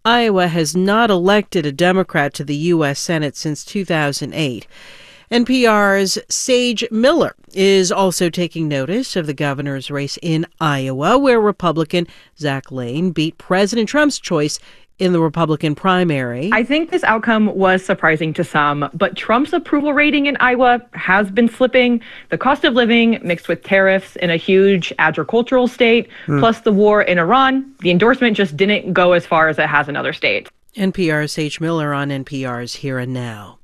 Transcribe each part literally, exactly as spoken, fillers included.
Iowa has not elected a Democrat to the U S Senate since two thousand eight. N P R's Sage Miller is also taking notice of the governor's race in Iowa, where Republican Zach Lane beat President Trump's choice in the Republican primary. I think this outcome was surprising to some, but Trump's approval rating in Iowa has been slipping. The cost of living mixed with tariffs in a huge agricultural state, mm. plus the war in Iran, the endorsement just didn't go as far as it has in other states. N P R's Sage Miller on N P R's Here and Now.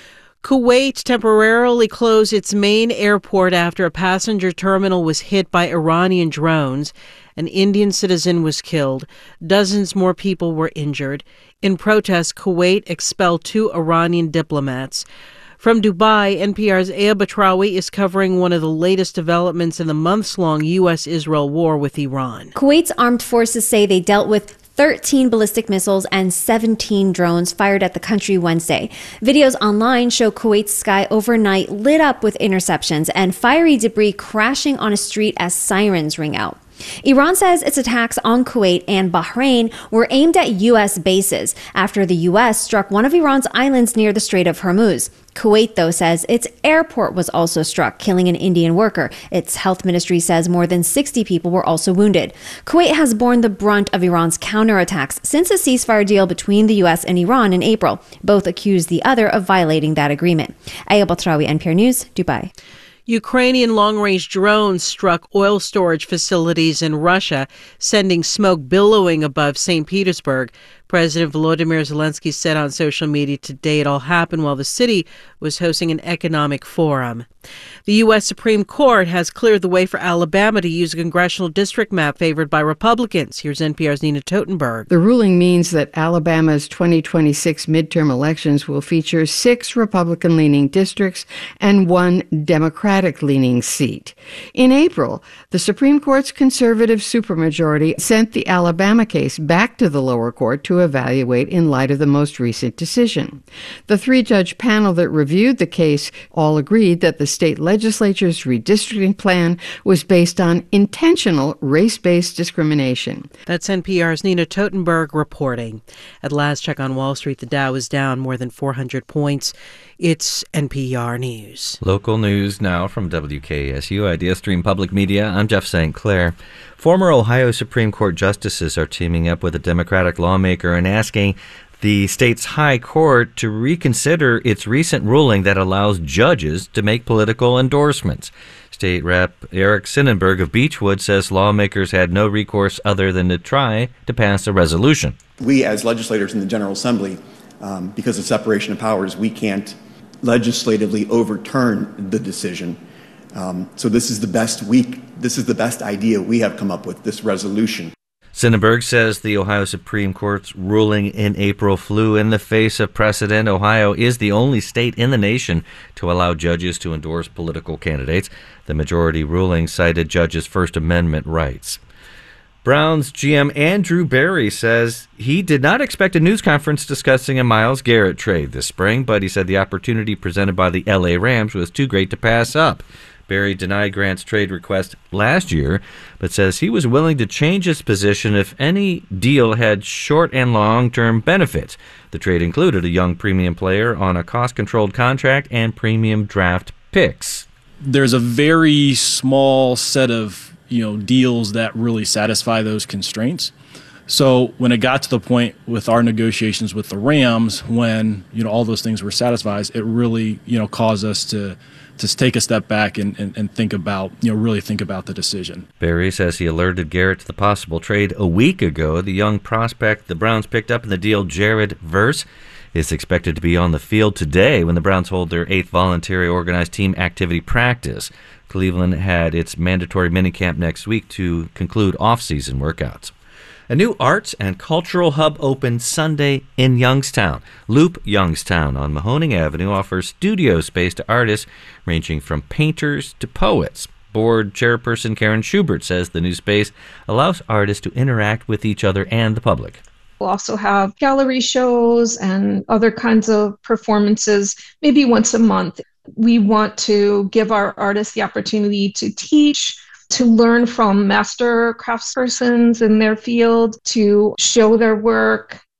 Kuwait temporarily closed its main airport after a passenger terminal was hit by Iranian drones. An Indian citizen was killed. Dozens more people were injured. In protest, Kuwait expelled two Iranian diplomats. From Dubai, N P R's Aya Batrawi is covering one of the latest developments in the months-long U S Israel war with Iran. Kuwait's armed forces say they dealt with thirteen ballistic missiles and seventeen drones fired at the country Wednesday. Videos online show Kuwait's sky overnight lit up with interceptions and fiery debris crashing on a street as sirens ring out. Iran says its attacks on Kuwait and Bahrain were aimed at U S bases after the U S struck one of Iran's islands near the Strait of Hormuz. Kuwait, though, says its airport was also struck, killing an Indian worker. Its health ministry says more than sixty people were also wounded. Kuwait has borne the brunt of Iran's counterattacks since a ceasefire deal between the U S and Iran in April. Both accused the other of violating that agreement. Aya Batrawi, N P R News, Dubai. Ukrainian long-range drones struck oil storage facilities in Russia, sending smoke billowing above Saint Petersburg. President Volodymyr Zelensky said on social media today it all happened while the city was hosting an economic forum. The U S Supreme Court has cleared the way for Alabama to use a congressional district map favored by Republicans. Here's N P R's Nina Totenberg. The ruling means that Alabama's twenty twenty-six midterm elections will feature six Republican-leaning districts and one Democratic-leaning seat. In April, the Supreme Court's conservative supermajority sent the Alabama case back to the lower court to evaluate in light of the most recent decision. The three-judge panel that reviewed the case all agreed that the state legislature's redistricting plan was based on intentional race-based discrimination. That's N P R's Nina Totenberg reporting. At last check on Wall Street, the Dow is down more than four hundred points. It's N P R News. Local news now from W K S U, Idea Stream Public Media. I'm Jeff Saint Clair. Former Ohio Supreme Court justices are teaming up with a Democratic lawmaker and asking the state's high court to reconsider its recent ruling that allows judges to make political endorsements. State Rep Eric Sonnenberg of Beechwood says lawmakers had no recourse other than to try to pass a resolution. We as legislators in the General Assembly, um, because of separation of powers, we can't legislatively overturn the decision. Um, so this is the best we, this is the best idea we have come up with, this resolution. Sonnenberg says the Ohio Supreme Court's ruling in April flew in the face of precedent. Ohio is the only state in the nation to allow judges to endorse political candidates. The majority ruling cited judges' First Amendment rights. Browns G M Andrew Berry says he did not expect a news conference discussing a Myles Garrett trade this spring, but he said the opportunity presented by the L A Rams was too great to pass up. Berry denied Grant's trade request last year, but says he was willing to change his position if any deal had short and long-term benefits. The trade included a young premium player on a cost-controlled contract and premium draft picks. There's a very small set of, you know, deals that really satisfy those constraints. So when it got to the point with our negotiations with the Rams, when, you know, all those things were satisfied, it really, you know, caused us to to take a step back and, and, and think about, you know, really think about the decision. Berry says he alerted Garrett to the possible trade a week ago. The young prospect the Browns picked up in the deal, Jared Verse, is expected to be on the field today when the Browns hold their eighth voluntary organized team activity practice. Cleveland had its mandatory minicamp next week to conclude off-season workouts. A new arts and cultural hub opened Sunday in Youngstown. Loop Youngstown on Mahoning Avenue offers studio space to artists ranging from painters to poets. Board chairperson Karen Schubert says the new space allows artists to interact with each other and the public. We'll also have gallery shows and other kinds of performances, maybe once a month. We want to give our artists the opportunity to teach, to learn from master craftspersons in their field, to show their work.